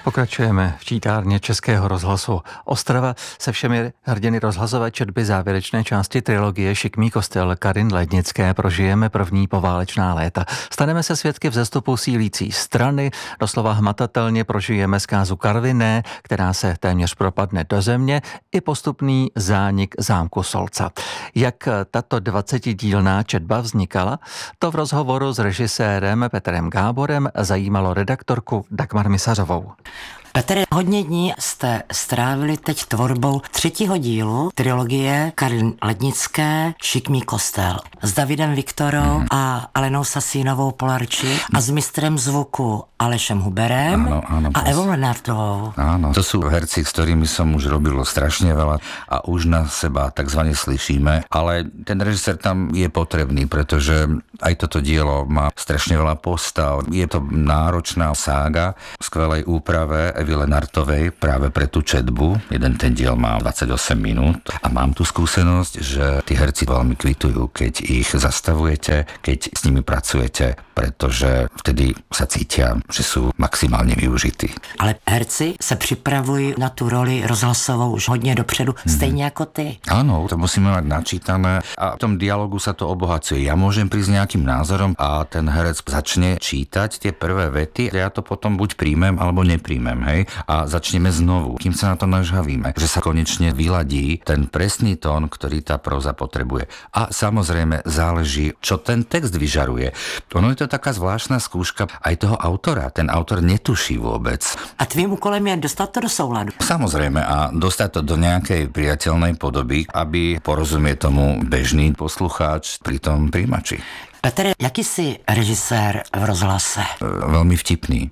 Pokračujeme v čítárně Českého rozhlasu Ostrava se všemi hrdiny rozhlasové četby závěrečné části trilogie Šikmý kostel Karin Lednické prožijeme první poválečná léta. Staneme se svědky vzestupu sílící strany, doslova hmatatelně prožijeme zkázu Karviné, která se téměř propadne do země, i postupný zánik zámku Solca. Jak tato 20dílná četba vznikala, to v rozhovoru s režisérem Petrem Gáborem zajímalo redaktorku Dagmar Misařovou. Petr, hodně dní jste strávili teď tvorbou třetího dílu trilogie Karin Lednické Šikmý kostel s Davidem Viktorou a Alenou Sasínovou Polarči a s mistrem zvuku Alešem Huberem a Evou Lenartovou. Áno, to sú herci, s ktorými som už robil strašne veľa a už na seba takzvané slyšíme, ale ten režisér tam je potrebný, pretože aj toto dielo má strašne veľa postav. Je to náročná sága v skvelej úprave Evy Lenartovej práve pre tú četbu. Jeden ten diel má 28 minút a mám tu skúsenosť, že tí herci veľmi kvitujú, keď ich zastavujete, keď s nimi pracujete, pretože vtedy sa cítia, že sú maximálně využití. Ale herci se připravují na tu roli rozhlasovou už hodně dopředu, stejně jako ty. Áno, to musíme mať načítané a v tom dialogu sa to obohacuje. Ja môžem prísť nejakým názorom a ten herec začne čítať tie prvé vety a ja to potom buď príjmem alebo nepríjmem, hej? A začneme znovu, kým sa na to nažhavíme, že sa konečne vyladí ten presný tón, ktorý tá próza potrebuje. A samozrejme záleží, čo ten text vyžaruje. Ono je to taká zvláštna skúška aj toho autora. Ten autor netuší vôbec. A tvým úkolem je dostat to do souladu. Samozrejme a dostať to do nejakej priateľnej podoby, aby porozumie tomu bežný poslucháč pri tom príjimači. Petr, jaký jsi režisér v rozhlase? Veľmi vtipný.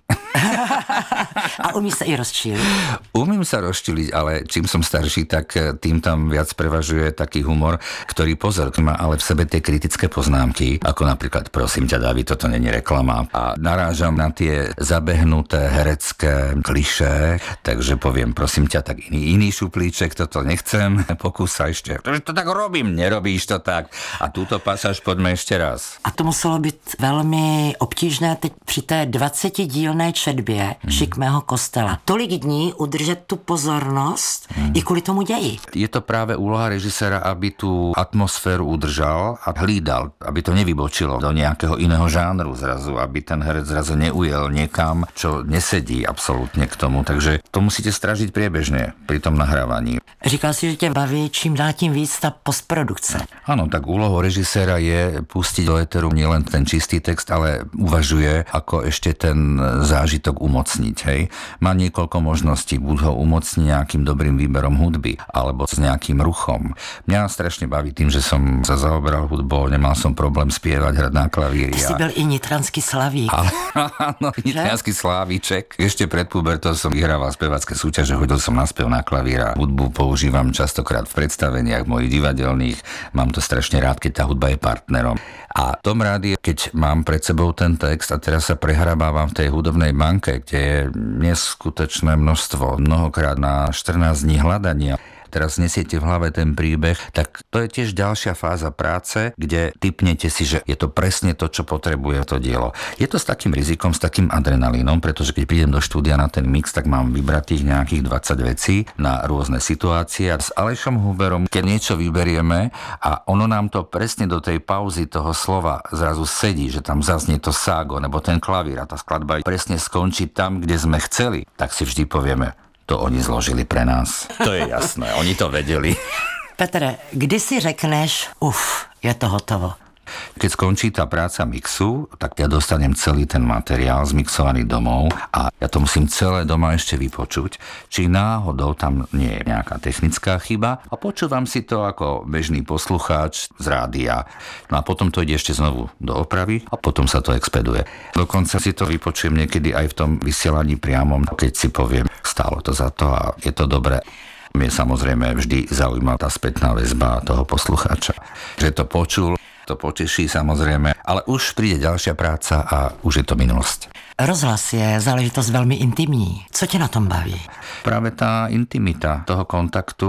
A umí sa i rozčíliť? Umím sa rozčíliť, ale čím som starší, tak tým tam viac prevažuje taký humor, ktorý pozor, má ale v sebe tie kritické poznámky, ako napríklad prosím ťa, Dávid, toto není reklama. A narážam na tie zabehnuté herecké klišé, takže poviem, prosím ťa, tak iný šuplíček, toto nechcem, pokús sa ešte. To tak robím, nerobíš to tak. A túto pasáž poďme ešte raz. A to muselo být velmi obtížné teď při té 20dílné četbě Šikmého kostela. Tolik dní udržet tu pozornost i kvůli tomu ději. Je to práve úloha režiséra, aby tú atmosféru udržal a hlídal, aby to nevybočilo do nejakého iného žánru zrazu, aby ten herec zrazu neujel niekam, čo nesedí absolútne k tomu. Takže to musíte stražiť priebežne pri tom nahrávaní. Říkal si, že tě baví čím dál tím víc ta postprodukce. Áno, tak úlohou režiséra je pustiť do éteru nielen ten čistý text, ale uvažuje, ako ešte ten zážitok umocniť. Hej. Má niekoľko možností, buď ho umocniť nejakým dobrým výberom hudby, alebo s nejakým ruchom. Mňa strašne baví tým, že som sa zaoberal hudbou, nemal som problém spievať, hrať na klavíri. Ty si byl i nitranský slavík. Áno, nitranský slávíček. Ešte pred pubertou som vyhrával spevacké súťaže, hodil som na spev na klavír a hudbu používam častokrát v predstaveniach mojich divadelných. Mám to strašne rád, keď tá hudba je partnerom. A tom rád je, keď mám pred sebou ten text a teraz sa prehrabávam v tej hudobnej banke, kde je neskutočné množstvo, mnohokrát na 14 dní hľadania. Teraz nesiete v hlave ten príbeh, tak to je tiež ďalšia fáza práce, kde tipnete si, že je to presne to, čo potrebuje to dielo. Je to s takým rizikom, s takým adrenalínom, pretože keď prídem do štúdia na ten mix, tak mám vybratých nejakých 20 vecí na rôzne situácie a s Alešom Huberom, keď niečo vyberieme a ono nám to presne do tej pauzy toho slova zrazu sedí, že tam zaznie to ságo nebo ten klavír a tá skladba presne skončí tam, kde sme chceli, tak si vždy povieme, to oni zložili pre nás. To je jasné, oni to vedeli. Petre, kdy si řekneš, je to hotovo? Keď skončí tá práca mixu, tak ja dostanem celý ten materiál zmixovaný domov a ja to musím celé doma ešte vypočuť, či náhodou tam nie je nejaká technická chyba a počúvam si to ako bežný poslucháč z rádia. No a potom to ide ešte znovu do opravy a potom sa to expeduje. Dokonca si to vypočujem niekedy aj v tom vysielaní priamom, keď si poviem, stálo to za to a je to dobré. Mne samozrejme vždy zaujíma tá spätná väzba toho poslucháča, že to počul. To poteší samozrejme, ale už príde ďalšia práca a už je to minulosť. Rozhlas je záležitost velmi intimní. Co tě na tom baví? Práve tá intimita toho kontaktu.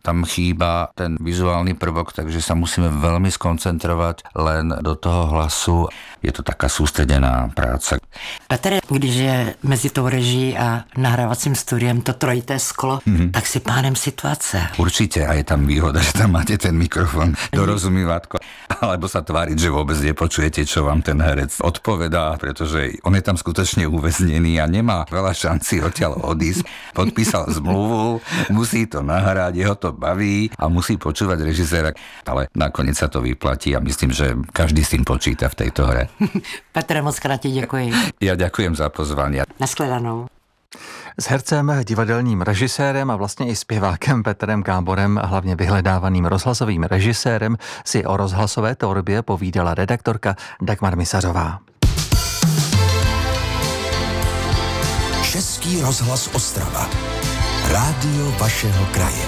tam chýba ten vizuálny prvok, takže sa musíme veľmi skoncentrovať len do toho hlasu. Je to taká sústredená práca. Petr, když je mezi tou režií a nahrávacím studiem to trojité sklo, tak si pánem situace. Určite, a je tam výhoda, že tam máte ten mikrofón do rozumývátko, alebo sa tváriť, že vôbec nepočujete, čo vám ten herec odpovedá, pretože on je tam skutočne uväznený a nemá veľa šancí odtiaľ odísť. Podpísal zmluvu, musí to nahrať, jeho to baví a musí počúvať režiséra, ale nakoniec sa to vyplatí a myslím, že každý s tým počíta v tejto hre. Petre, moc krát ti děkuji. Ja ďakujem za pozvanie. Nashledanou. S hercem, divadelním režisérem a vlastně i zpěvákem Petrem Gáborem, hlavně vyhledávaným rozhlasovým režisérem, si o rozhlasové tvorbě povídala redaktorka Dagmar Misařová. Český rozhlas Ostrava. Rádio vašeho kraje.